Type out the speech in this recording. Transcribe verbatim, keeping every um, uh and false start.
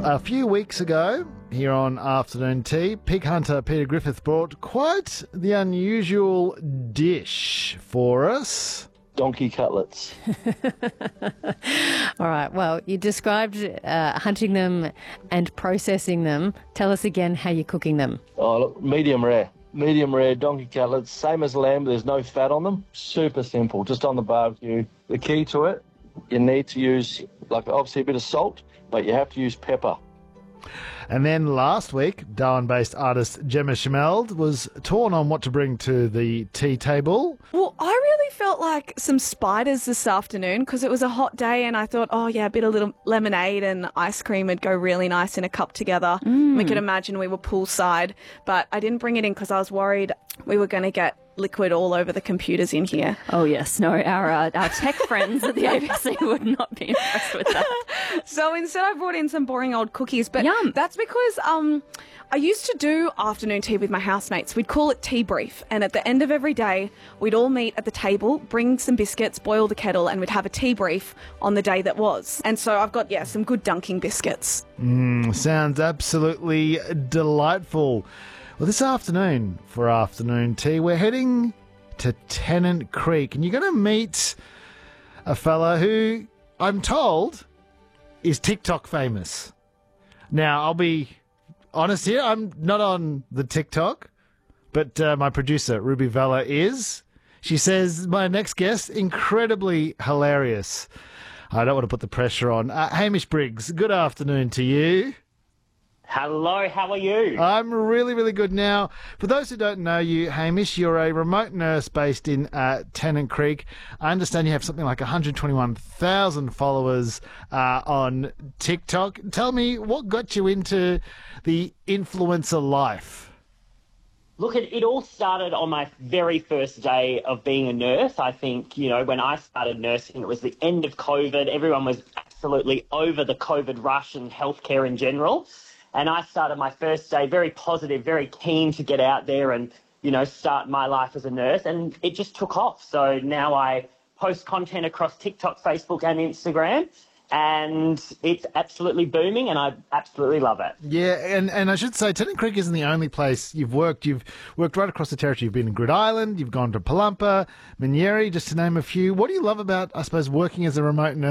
A few weeks ago, here on Afternoon Tea, pig hunter Peter Griffith brought quite the unusual dish for us. Donkey cutlets. All right, well, you described uh, hunting them and processing them. Tell us again how you're cooking them. Oh, look, medium rare. Medium rare donkey cutlets, same as lamb, there's no fat on them. Super simple, just on the barbecue. The key to it, you need to use, like, obviously a bit of salt, but you have to use pepper. And then last week, Darwin-based artist Gemma Schmeld was torn on what to bring to the tea table. Well, I really felt like some spiders this afternoon because it was a hot day and I thought, oh yeah, a bit of little lemonade and ice cream would go really nice in a cup together. Mm. We could imagine we were poolside, but I didn't bring it in because I was worried we were going to get liquid all over the computers in here. Oh yes, no, our uh, our tech friends at the A B C would not be impressed with that. So instead I brought in some boring old cookies, but Yum. That's because um, I used to do afternoon tea with my housemates. We'd call it tea brief, and at the end of every day we'd all meet at the table, bring some biscuits, boil the kettle, and we'd have a tea brief on the day that was. And so I've got, yeah, some good dunking biscuits. Mm, sounds absolutely delightful. Well, this afternoon for Afternoon Tea, we're heading to Tennant Creek, and you're going to meet a fella who, I'm told, is TikTok famous. Now, I'll be honest here, I'm not on the TikTok, but uh, my producer, Ruby Vella, is. She says, my next guest, incredibly hilarious. I don't want to put the pressure on. Uh, Hamish Briggs, good afternoon to you. Hello, how are you? I'm really, really good. Now, for those who don't know you, Hamish, you're a remote nurse based in uh, Tennant Creek. I understand you have something like one hundred twenty-one thousand followers uh, on TikTok. Tell me, what got you into the influencer life? Look, it, it all started on my very first day of being a nurse. I think, you know, when I started nursing, it was the end of COVID. Everyone was absolutely over the COVID rush and healthcare in general. And I started my first day very positive, very keen to get out there and, you know, start my life as a nurse. And it just took off. So now I post content across TikTok, Facebook and Instagram. And it's absolutely booming and I absolutely love it. Yeah, and, and I should say Tennant Creek isn't the only place you've worked. You've worked right across the territory. You've been in Grid Island, you've gone to Palumpa, Minyeri, just to name a few. What do you love about, I suppose, working as a remote nurse